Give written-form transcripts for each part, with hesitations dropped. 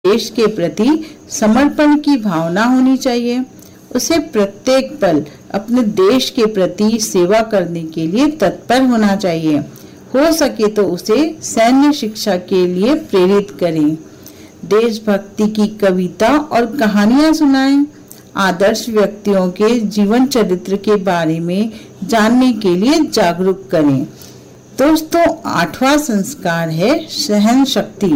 देश के प्रति समर्पण की भावना होनी चाहिए। उसे प्रत्येक पल अपने देश के प्रति सेवा करने के लिए तत्पर होना चाहिए। हो सके तो उसे सैन्य शिक्षा के लिए प्रेरित करें। देशभक्ति की कविता और कहानियां सुनाएं। आदर्श व्यक्तियों के जीवन चरित्र के बारे में जानने के लिए जागरूक करें। दोस्तों, 8वां संस्कार है सहन शक्ति।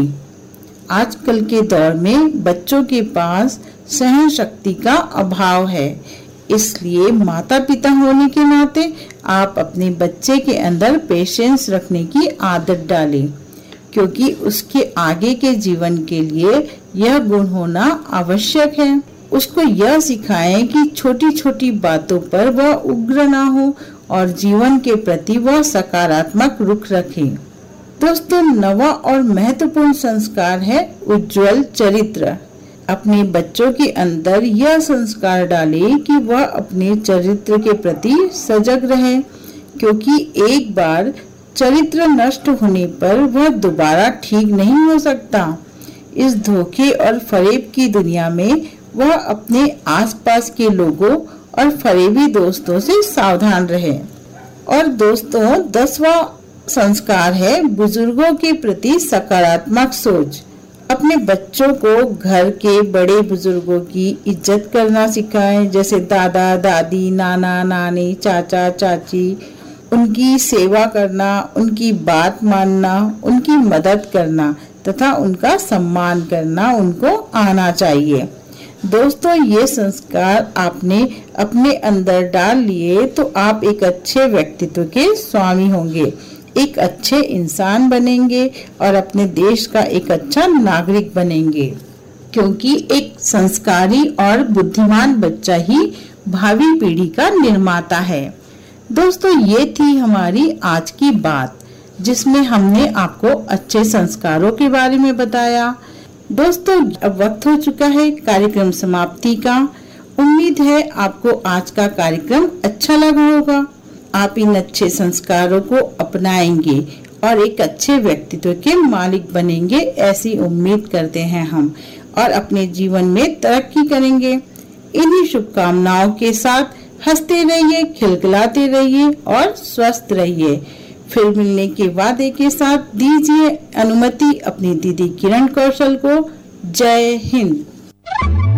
आजकल के दौर में बच्चों के पास सहन शक्ति का अभाव है, इसलिए माता पिता होने के नाते आप अपने बच्चे के अंदर पेशेंस रखने की आदत डालें, क्योंकि उसके आगे के जीवन के लिए यह गुण होना आवश्यक है। उसको यह सिखाएं कि छोटी छोटी बातों पर वह उग्र ना हो और जीवन के प्रति वह सकारात्मक रुख रखे। दोस्तों, 9वां और महत्वपूर्ण संस्कार है उज्जवल चरित्र। अपने बच्चों के अंदर यह संस्कार डालें कि वह अपने चरित्र के प्रति सजग रहे, क्योंकि एक बार चरित्र नष्ट होने पर वह दोबारा ठीक नहीं हो सकता। इस धोखे और फरेब की दुनिया में वह अपने आसपास के लोगों और फरेबी दोस्तों से सावधान रहे। और दोस्तों, 10वां संस्कार है बुजुर्गों के प्रति सकारात्मक सोच। अपने बच्चों को घर के बड़े बुजुर्गों की इज्जत करना सिखाएं, जैसे दादा दादी, नाना नानी, चाचा चाची। उनकी सेवा करना, उनकी बात मानना, उनकी मदद करना तथा उनका सम्मान करना उनको आना चाहिए। दोस्तों, ये संस्कार आपने अपने अंदर डाल लिए तो आप एक अच्छे व्यक्तित्व के स्वामी होंगे, एक अच्छे इंसान बनेंगे और अपने देश का एक अच्छा नागरिक बनेंगे, क्योंकि एक संस्कारी और बुद्धिमान बच्चा ही भावी पीढ़ी का निर्माता है। दोस्तों, ये थी हमारी आज की बात, जिसमें हमने आपको अच्छे संस्कारों के बारे में बताया। दोस्तों, अब वक्त हो चुका है कार्यक्रम समाप्ति का। उम्मीद है आपको आज का कार्यक्रम अच्छा लगा होगा। आप इन अच्छे संस्कारों को अपनाएंगे और एक अच्छे व्यक्तित्व के मालिक बनेंगे, ऐसी उम्मीद करते हैं हम, और अपने जीवन में तरक्की करेंगे। इन्हीं शुभकामनाओं के साथ हंसते रहिए, खिलखिलाते रहिए और स्वस्थ रहिए। फिर मिलने के वादे के साथ दीजिए अनुमति अपनी दीदी किरण कौशल को। जय हिंद।